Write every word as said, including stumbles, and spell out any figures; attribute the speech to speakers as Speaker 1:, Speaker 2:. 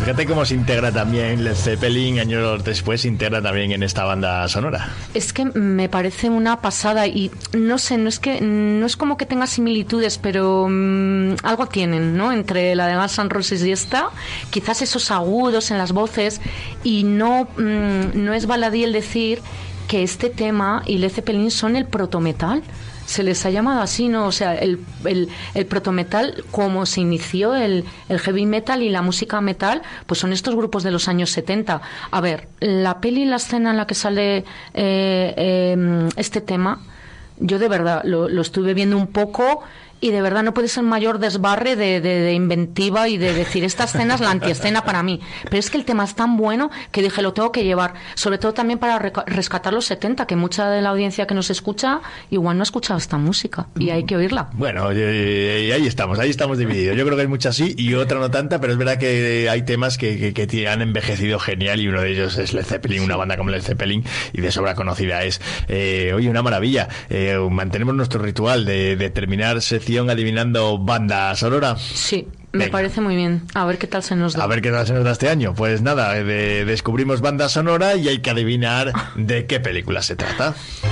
Speaker 1: Fíjate cómo se integra también Led Zeppelin, años después se integra también en esta banda sonora.
Speaker 2: Es que me parece una pasada y no sé, no es que no es como que tenga similitudes, pero um, algo tienen, ¿no? Entre la de Guns N' Roses y esta, quizás esos agudos en las voces, y no, um, no es baladí el decir que este tema y Led Zeppelin son el protometal. Se les ha llamado así, ¿no? O sea, el, el, el protometal, como se inició el, el heavy metal y la música metal, pues son estos grupos de los años setenta. A ver, la peli y la escena en la que sale eh, eh, este tema, yo de verdad lo, lo estuve viendo un poco y de verdad no puede ser mayor desbarre de, de, de inventiva y de decir esta escena es la antiescena para mí. Pero es que el tema es tan bueno que dije, lo tengo que llevar. Sobre todo también para reca- rescatar los setenta, que mucha de la audiencia que nos escucha igual no ha escuchado esta música y hay que oírla.
Speaker 1: Bueno, eh, ahí estamos, ahí estamos divididos. Yo creo que hay muchas sí y otra no tanta, pero es verdad que hay temas que, que, que han envejecido genial y uno de ellos es Led Zeppelin, sí. Una banda como Led Zeppelin y de sobra conocida es. Eh, oye, una maravilla. Eh, mantenemos nuestro ritual de, de terminar sección adivinando banda sonora.
Speaker 2: Sí, me
Speaker 1: Venga.
Speaker 2: Parece muy bien. A ver qué tal se nos da.
Speaker 1: A ver qué tal se nos da este año. Pues nada, de, descubrimos banda sonora y hay que adivinar de qué película se trata.